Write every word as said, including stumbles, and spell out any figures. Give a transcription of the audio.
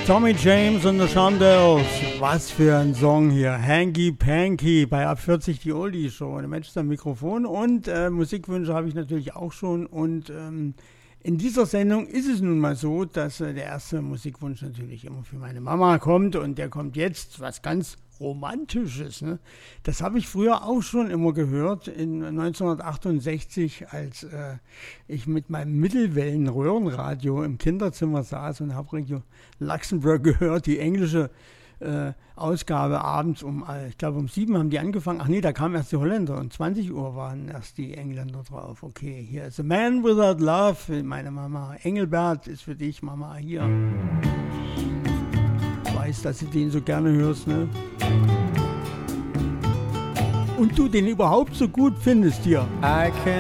Tommy James und the Shondells. Was für ein Song hier. Hanky Panky bei Ab vierzig die Oldie Show. Der Mensch ist am Mikrofon und äh, Musikwünsche habe ich natürlich auch schon. Und ähm, in dieser Sendung ist es nun mal so, dass äh, der erste Musikwunsch natürlich immer für meine Mama kommt. Und der kommt jetzt, was ganz Romantisches. Ne? Das habe ich früher auch schon immer gehört, in neunzehnhundertachtundsechzig, als äh, ich mit meinem Mittelwellen-Röhrenradio im Kinderzimmer saß und habe Radio Luxemburg gehört, die englische äh, Ausgabe abends um, äh, ich glaube um sieben haben die angefangen. Ach nee, da kamen erst die Holländer und zwanzig Uhr waren erst die Engländer drauf. Okay, hier ist A Man Without Love, meine Mama. Engelbert ist für dich, Mama, hier. Ich weiß, dass du den so gerne hörst, ne? Und du den überhaupt so gut findest hier. I can